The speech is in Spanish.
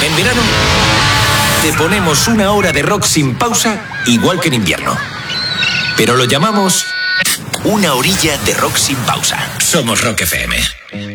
En verano, te ponemos una hora de rock sin pausa, igual que en invierno. Pero lo llamamos una orilla de rock sin pausa. Somos Rock FM.